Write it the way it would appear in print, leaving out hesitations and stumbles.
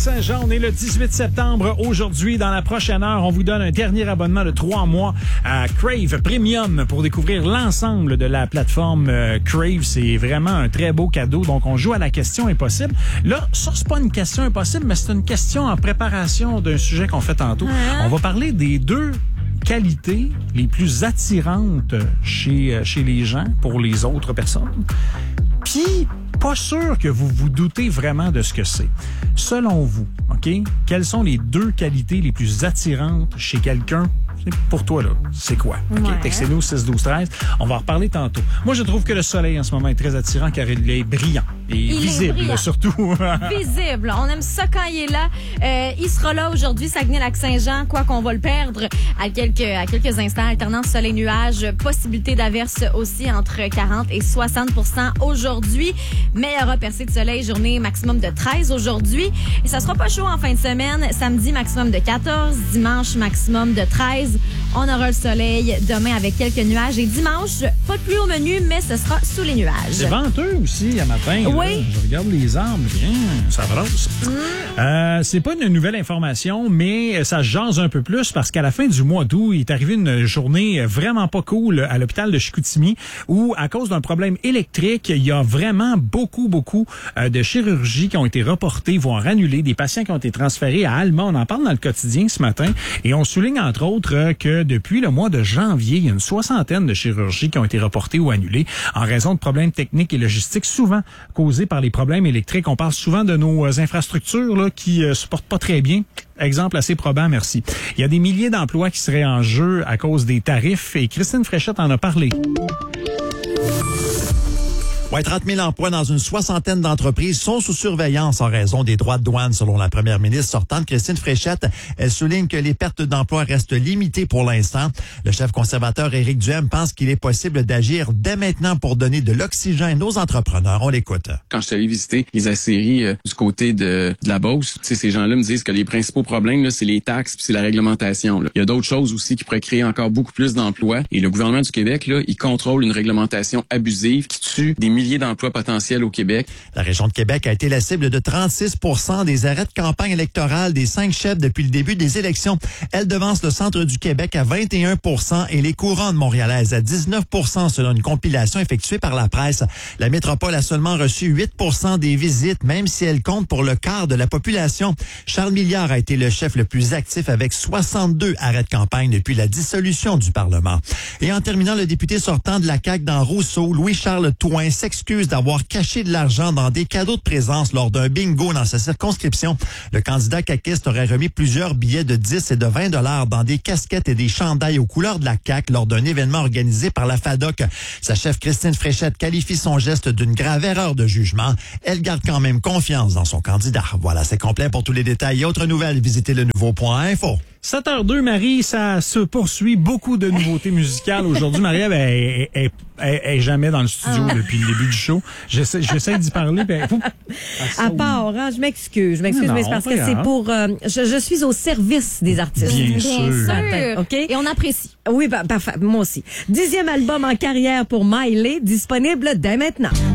Saint-Jean, on est le 18 septembre. Aujourd'hui, dans la prochaine heure, on vous donne un dernier abonnement de 3 mois à Crave Premium pour découvrir l'ensemble de la plateforme Crave. C'est vraiment un très beau cadeau. Donc, on joue à la question impossible. Là, ça, c'est pas une question impossible, mais c'est une question en préparation d'un sujet qu'on fait tantôt. On va parler des deux qualités les plus attirantes chez les gens pour les autres personnes. Puis, pas sûr que vous vous doutez vraiment de ce que c'est. Selon vous, OK, quelles sont les deux qualités les plus attirantes chez quelqu'un? Pour toi, là, c'est quoi? OK, textez-nous 6-12-13. On va en reparler tantôt. Moi, je trouve que le soleil, en ce moment, est très attirant car il est brillant. Et visible, brillant. Surtout. Visible. On aime ça quand il est là. Il sera là aujourd'hui, Saguenay-Lac-Saint-Jean, quoi qu'on va le perdre à quelques instants. Alternance soleil-nuage, possibilité d'averse aussi entre 40 et 60% aujourd'hui. Meilleure percée de soleil, journée maximum de 13 aujourd'hui. Et ça sera pas chaud en fin de semaine. Samedi, maximum de 14. Dimanche, maximum de 13. On aura le soleil demain avec quelques nuages. Et dimanche, pas de pluie au menu, mais ce sera sous les nuages. C'est venteux aussi à matin. Oui. Là. Je regarde les arbres. Bien, ça brosse. C'est pas une nouvelle information, mais ça jase un peu plus parce qu'à la fin du mois d'août, il est arrivé une journée vraiment pas cool à l'hôpital de Chicoutimi où, à cause d'un problème électrique, il y a vraiment beaucoup de chirurgies qui ont été reportées, voire annulées, des patients qui ont été transférés à Alma. On en parle dans le quotidien ce matin et on souligne entre autres que depuis le mois de janvier, il y a une 60aine de chirurgies qui ont été reportées ou annulées en raison de problèmes techniques et logistiques souvent causés par les problèmes électriques. On parle souvent de nos infrastructures là, qui se portent pas très bien. Exemple assez probant, merci. Il y a des milliers d'emplois qui seraient en jeu à cause des tarifs et Christine Fréchette en a parlé. Ouais, 30 000 emplois dans une 60aine d'entreprises sont sous surveillance en raison des droits de douane, selon la première ministre sortante, Christine Fréchette. Elle souligne que les pertes d'emplois restent limitées pour l'instant. Le chef conservateur Éric Duhem pense qu'il est possible d'agir dès maintenant pour donner de l'oxygène aux entrepreneurs. On l'écoute. Quand je suis allé visiter les aciéries du côté de la Beauce, ces gens-là me disent que les principaux problèmes, là, c'est les taxes puis c'est la réglementation. Là. Il y a d'autres choses aussi qui pourraient créer encore beaucoup plus d'emplois. Et le gouvernement du Québec, là, il contrôle une réglementation abusive qui tue des milliers d'emplois potentiels au Québec. La région de Québec a été la cible de 36 % des arrêts de campagne électorale des 5 chefs depuis le début des élections. Elle devance le centre du Québec à 21 % et les couronnes montréalaises à 19 % selon une compilation effectuée par la presse. La métropole a seulement reçu 8 % des visites, même si elle compte pour le quart de la population. Charles Milliard a été le chef le plus actif avec 62 arrêts de campagne depuis la dissolution du Parlement. Et en terminant, le député sortant de la CAQ dans Rousseau, Louis-Charles Touin, s'excuse d'avoir caché de l'argent dans des cadeaux de présence lors d'un bingo dans sa circonscription. Le candidat caquiste aurait remis plusieurs billets de 10 et de 20 $ dans des casquettes et des chandails aux couleurs de la CAQ lors d'un événement organisé par la FADOC. Sa chef Christine Fréchette qualifie son geste d'une grave erreur de jugement. Elle garde quand même confiance dans son candidat. Voilà, c'est complet. Pour tous les détails et autres nouvelles, visitez le nouveau.info. 7h02, Marie, ça se poursuit. Beaucoup de nouveautés musicales. Aujourd'hui, Marie-Ève est jamais dans le studio depuis le début du show. J'essaie d'y parler. À part, hein, je m'excuse, mais c'est parce que c'est pour... je suis au service des artistes. Bien sûr. OK? Et on apprécie. Oui, parfait. Moi aussi. 10e album en carrière pour Miley, disponible dès maintenant.